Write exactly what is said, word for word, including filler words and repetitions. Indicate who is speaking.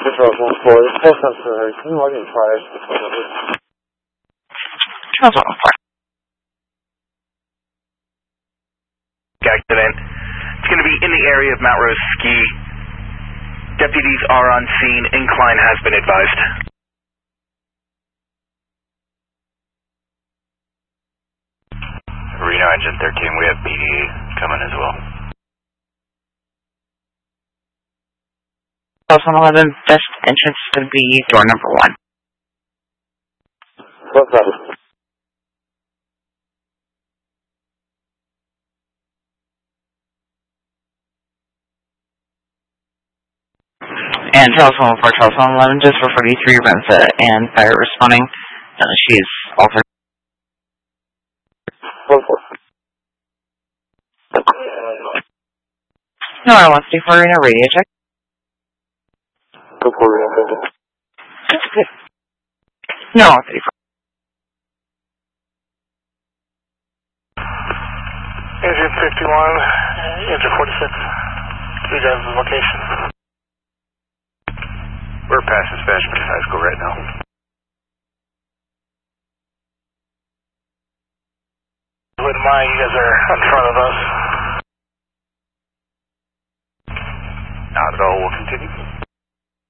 Speaker 1: This is one four. This whole sensor, can you log in five?
Speaker 2: Charles one four.
Speaker 3: Accident. It's going to be in the area of Mount Rose Ski. Deputies are on scene. Incline has been advised.
Speaker 4: Reno Engine thirteen, we have P D A coming as well.
Speaker 2: Charles one eleven, best entrance would be door number one.
Speaker 1: What's that?
Speaker 2: And Charles one four, Charles one eleven, just for forty-three Renza and fire responding. Uh, she is also.
Speaker 1: One four.
Speaker 2: No, I want to do for a radio check.
Speaker 1: One four, Reno.
Speaker 2: No, I want to do for.
Speaker 5: Engine fifty-one, engine forty-six. You guys' location.
Speaker 4: We're past Spanish High School right now.
Speaker 5: Wouldn't mind, you guys are in front of us.